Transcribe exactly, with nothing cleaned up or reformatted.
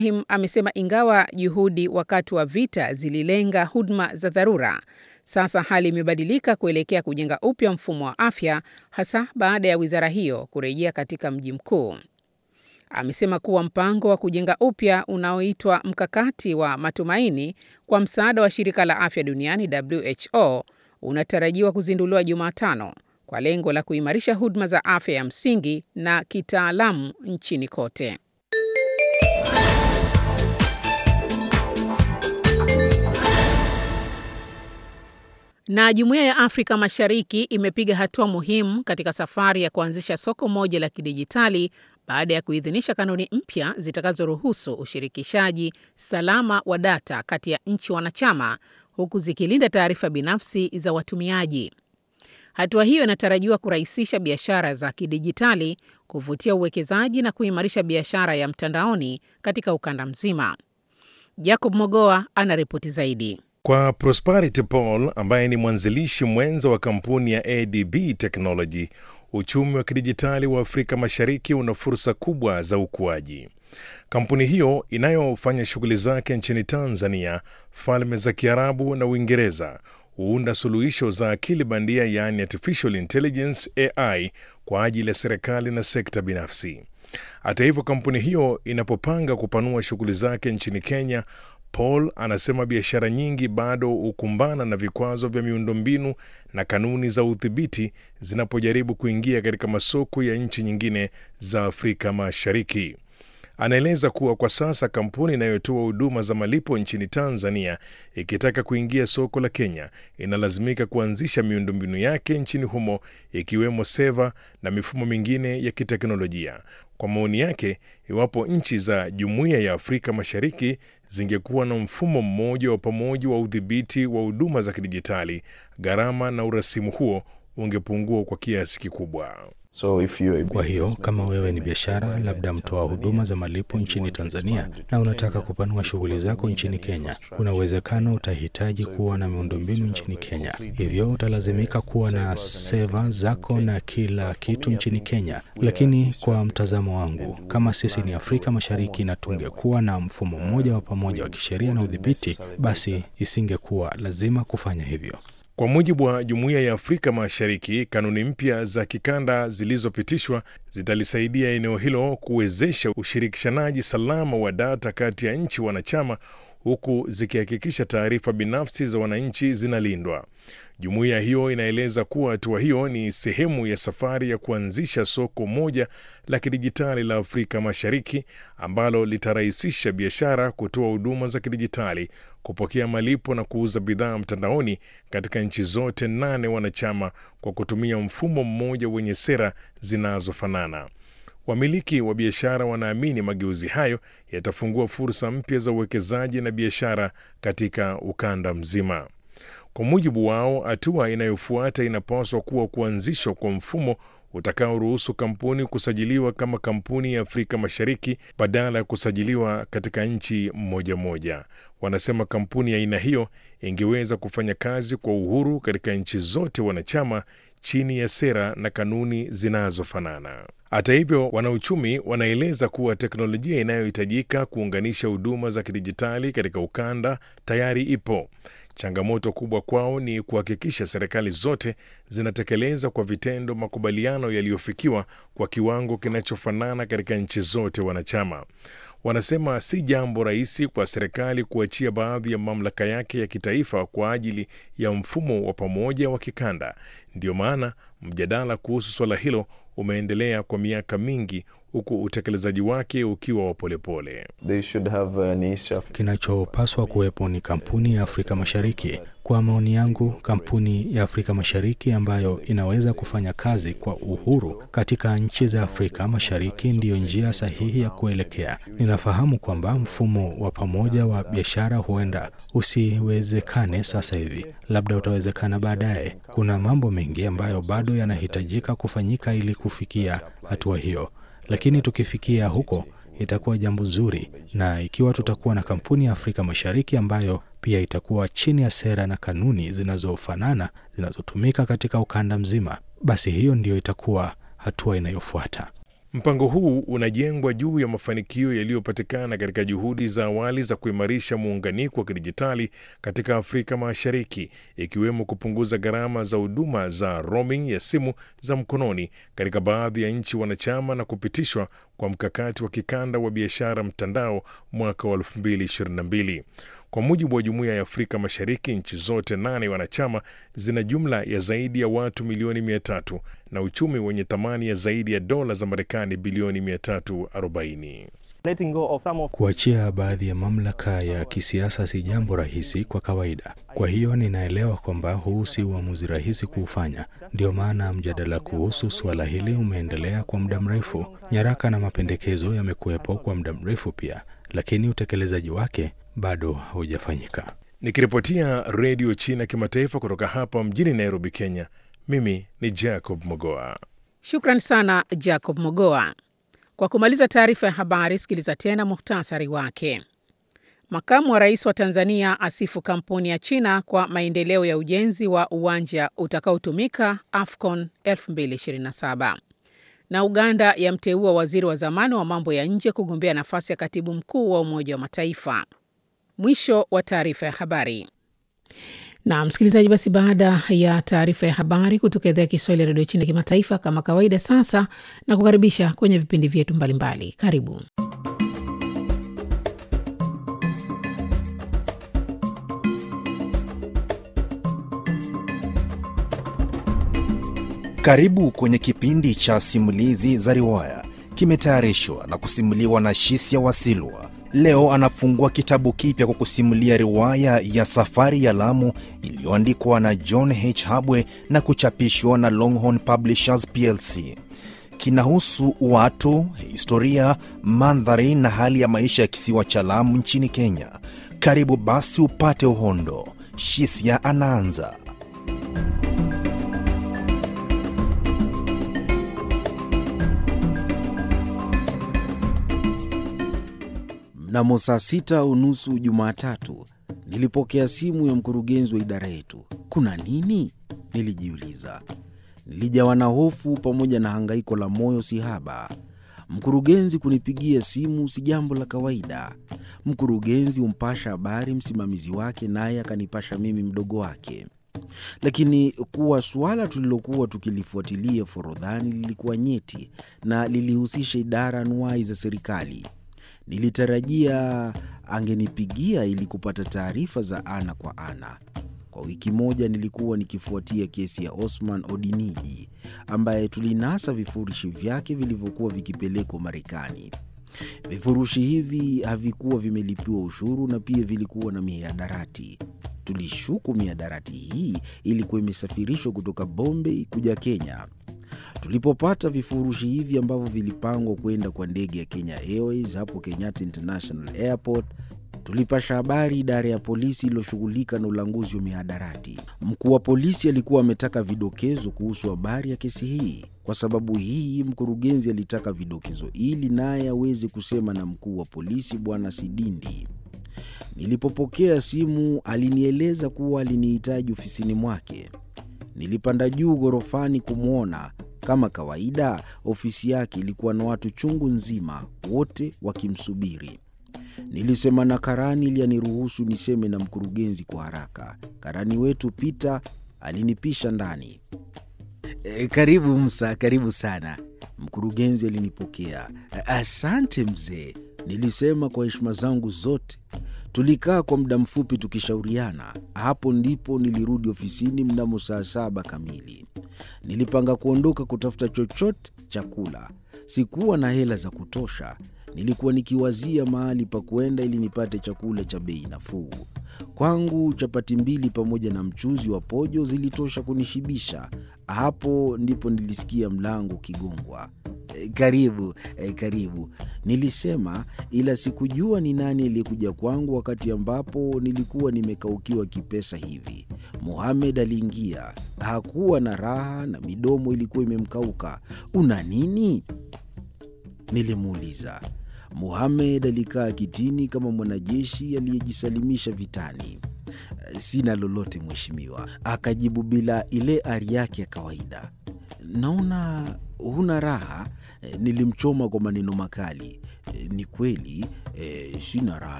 Him amesema ingawa juhudi wakati wa vita zililenga huduma za dharura, sasa hali imebadilika kuelekea kujenga upya mfumo wa afya, hasa baada ya wizara hiyo kurejea katika mji mkuu. Amesema kuwa mpango wa kujenga upya unaoitwa mkakati wa matumaini kwa msaada wa shirika la afya duniani W H O unatarajiwa kuzinduliwa Jumatano kwa lengo la kuimarisha huduma za afya ya msingi na kitaalamu nchini kote. Na Jumuiya ya Afrika Mashariki imepiga hatua muhimu katika safari ya kuanzisha soko moja la kidijitali baada ya kuidhinisha kanuni mpya zitakazoruhusu ushirikishaji salama wa data kati ya nchi wanachama, huku zikilinda taarifa binafsi za watumiaji. Hatua hiyo inatarajiwa kurahisisha biashara za kidijitali, kuvutia uwekezaji na kuimarisha biashara ya mtandaoni katika ukanda mzima. Jacob Mogoa anaripoti zaidi. Kwa Prosperity Paul ambaye ni mwanzilishi mwenza wa kampuni ya A D B Technology, uchumi wa kidijitali wa Afrika Mashariki una fursa kubwa za ukuaji. Kampuni hiyo inayofanya shughuli zake nchini Tanzania, Falme za Kiarabu na Uingereza huunda suluhisho za akili bandia, yaani artificial intelligence A I, kwa ajili ya serikali na sekta binafsi. Hata hivyo, kampuni hiyo inapopanga kupanua shughuli zake nchini Kenya, Paul anasema biashara nyingi bado hukumbana na vikwazo vya miundombinu na kanuni za udhibiti zinapojaribu kuingia katika masoko ya nchi nyingine za Afrika Mashariki. Anaeleza kuwa kwa sasa kampuni inayotoa huduma za malipo nchini Tanzania ikitaka kuingia soko la Kenya inalazimika kuanzisha miundombinu yake nchini humo, ikiwemo seva na mifumo mingine ya kiteknolojia. Kwa maoni yake, iwapo nchi za Jumuiya ya Afrika Mashariki zingekuwa na mfumo mmoja wa pamoja wa udhibiti wa huduma za kidijitali, gharama na urasimu huo ungepungua kwa kiasi kikubwa. So if you kwa hiyo kama wewe ni biashara, labda mtoa huduma za malipo nchini Tanzania, na unataka kupanua shughuli zako nchini Kenya, kuna uwezekano utahitaji kuwa na miundombinu nchini Kenya. Hivyo utalazimika kuwa na seva zako na kila kitu nchini Kenya. Lakini kwa mtazamo wangu, kama sisi ni Afrika Mashariki na tungekuwa na mfumo mmoja wa pamoja wa kisheria na udhibiti, basi isingekuwa lazima kufanya hivyo. Kwa mujibu wa Jumuiya ya Afrika Mashariki, kanuni mpya za kikanda zilizopitishwa zitalisaidia eneo hilo kuwezesha ushirikishanaji salama wa data kati ya nchi wanachama, huku zikihakikisha taarifa binafsi za wananchi zinalindwa. Jumuiya hiyo inaeleza kuwa hatua hiyo ni sehemu ya safari ya kuanzisha soko moja la kidijitali la Afrika Mashariki ambalo litarahisisha biashara, kutoa huduma za kidijitali, kupokea malipo na kuuza bidhaa mtandaoni katika nchi zote nane wanachama kwa kutumia mfumo mmoja wenye sera zinazofanana. Wamiliki wa biashara wanaamini mageuzi hayo yatafungua fursa mpya za uwekezaji na biashara katika ukanda mzima. Kwa mujibu wao, hatua inayofuata inapaswa kuwa kuanzishwa kwa mfumo utakaoruhusu kampuni kusajiliwa kama kampuni ya Afrika Mashariki badala ya kusajiliwa katika nchi moja moja. Wanasema kampuni ya aina hiyo ingeweza kufanya kazi kwa uhuru katika nchi zote wanachama chini ya sera na kanuni zinazofanana. Hata hivyo, wanauchumi wanaeleza kuwa teknolojia inayohitajika kuunganisha huduma za kidijitali katika ukanda tayari ipo. Changamoto kubwa kwao ni kuhakikisha serikali zote zinatekeleza kwa vitendo makubaliano yaliyofikiwa kwa kiwango kinachofanana katika nchi zote wanachama. Wanasema si jambo rahisi kwa serikali kuachia baadhi ya mamlaka yake ya kitaifa kwa ajili ya mfumo wa pamoja wa kikanda. Ndio maana mjadala kuhusu swala hilo umeendelea kwa miaka mingi, huku utekelezaji wake ukiwa wa polepole. Kinachopaswa kuwepo ni kampuni ya Afrika Mashariki. Kwa maoni yangu, kampuni ya Afrika Mashariki ambayo inaweza kufanya kazi kwa uhuru katika nchi za Afrika Mashariki ndiyo njia sahihi ya kuelekea. Ninafahamu kwamba mfumo wa pamoja wa biashara huenda usiwezekane sasa hivi, labda utawezekana baadaye. Kuna mambo mengi ambayo bado yanahitajika kufanyika ili kufikia hatua hiyo. Lakini tukifikia huko itakuwa jambo zuri, na ikiwa tutakuwa na kampuni ya Afrika Mashariki ambayo pia itakuwa chini ya sera na kanuni zinazofanana zinazotumika katika ukanda mzima, basi hiyo ndio itakuwa hatua inayofuata. Mpango huu unajengwa juu ya mafanikio yaliyopatikana katika juhudi za awali za kuimarisha muunganiko wa kidijitali katika Afrika Mashariki, ikiwemo kupunguza gharama za huduma za roaming ya simu za mkononi katika baadhi ya nchi wanachama na kupitishwa kwa mkakati wa kikanda wa biashara mtandao mwaka wa elfu mbili ishirini na mbili. Kwa mujibu wa Jumuiya ya Afrika Mashariki, nchi zote nane wanachama zina jumla ya zaidi ya watu milioni mia tatu na uchumi wenye thamani ya zaidi ya dola za Marekani bilioni mia tatu arobaini. Kuachia baadhi ya mamlaka ya kisiasa si jambo rahisi kwa kawaida. Kwa hiyo ninaelewa kwamba huu si uamuzi rahisi kuufanya. Ndio maana mjadala kuhusu suala hili umeendelea kwa muda mrefu. Nyaraka na mapendekezo yamekuwepo kwa muda mrefu pia, lakini utekelezaji wake bado haujafanyika. Nikiripotia Radio China Kimataifa kutoka hapa mjini Nairobi, Kenya, mimi ni Jacob Mogoa. Shukran sana Jacob Mogoa. Kwa kumaliza taarifa ya habari, sikiliza tena muhtasari wake. Makamu wa Rais wa Tanzania asifu kampuni ya China kwa maendeleo ya ujenzi wa uwanja utakaotumika AFCON elfu mbili ishirini na saba. Na Uganda yamteua waziri wa zamani wa mambo ya nje kugombea nafasi ya katibu mkuu wa Umoja wa Mataifa. Mwisho wa taarifa ya habari. Na msikilizaji, basi baada ya taarifa ya habari kutoka idhaa ya Kiswahili ya Radio China Kimataifa, kama kawaida sasa na kukaribisha kwenye vipindi vyetu mbalimbali. Karibu. Karibu kwenye kipindi cha simulizi za riwaya. Kimetayarishwa na kusimuliwa na Shisia Wasilwa. Leo anafungua kitabu kipya kwa kusimulia riwaya ya Safari ya Lamu iliyoandikwa na John H. Habwe na kuchapishwa na Longhorn Publishers P L C. Kinahusu watu, historia, mandhari na hali ya maisha ya kisiwa cha Lamu nchini Kenya. Karibu basi upate uhondo. Shisia anaanza. Mnamo saa sita unusu Jumatatu, nilipokea simu ya mkurugenzi wa idara yetu. Kuna nini? Nilijiuliza. Nilijawa na hofu pamoja na hangaiko la moyo sihaba. Mkurugenzi kunipigia simu si jambo la kawaida. Mkurugenzi umpasha habari msimamizi wake, naye akanipasha mimi mdogo wake. Lakini kuwa suala tulilokuwa tukilifuatilia forodhani lilikuwa nyeti na lilihusisha idara anuwai za serikali. Nilitarajia angenipigia ili kupata taarifa za ana kwa ana. Kwa wiki moja nilikuwa nikifuatia kesi ya Osman Odiniji, ambaye tulinasa vifurushi vyake vilivyokuwa vikipelekwa Marekani. Vifurushi hivi havikuwa vimelipiwa ushuru na pia vilikuwa na mihadarati. Tulishuku mihadarati hii ilikuwa imesafirishwa kutoka Bombay kuja Kenya. Tulipopata vifurushi hivi ambavyo vilipangwa kwenda kwa ndege ya Kenya Airways hapo Kenyatta International Airport, tulipasha habari idara ya polisi iliyoshughulika na ulanguzi wa mihadarati. Mkuu wa polisi alikuwa ametaka vidokezo kuhusu habari ya kesi hii. Kwa sababu hii, mkurugenzi alitaka vidokezo ili naye aweze kusema na mkuu wa polisi Bwana Sidindi. Nilipopokea simu, alinieleza kuwa alinihitaji ofisini mwake. Nilipanda juu ghorofani kumwona. Kama kawaida, ofisi yake ilikuwa na watu chungu nzima, wote wakimsubiri. Nilisema na karani ili aniruhusu niseme na mkurugenzi kwa haraka. Karani wetu Peter alinipisha ndani. E, karibu Musa, karibu sana. Mkurugenzi alinipokea. Asante mzee, nilisema kwa heshima zangu zote. Tulikaa kwa muda mfupi tukishauriana. Hapo ndipo nilirudi ofisini mnamo saa saba kamili. Nilipanga kuondoka kutafuta chochote chakula. Sikuwa na hela za kutosha. Nilikuwa nikiwazia mahali pa kwenda ili nipate chakula cha bei nafuu. Kwangu chapati mbili pamoja na mchuzi wa pojo zilitosha kunishibisha. Hapo ndipo nilisikia mlango ukigongwa. E, karibu, e, karibu. Nilisema, ila sikujua ni nani aliyekuja kwangu wakati ambapo nilikuwa nimekaukiwa kipesa hivi. Mohamed aliingia. Hakuwa na raha na midomo ilikuwa imemkauka. Una nini? Nilimuuliza. Mohamed alikaa kitini kama mwanajeshi aliyejisalimisha vitani. Sina lolote mheshimiwa, akajibu bila ile ari yake ya kawaida. Naona huna raha? E, nilimchoma kwa maneno makali. E, ni kweli, e, sina raha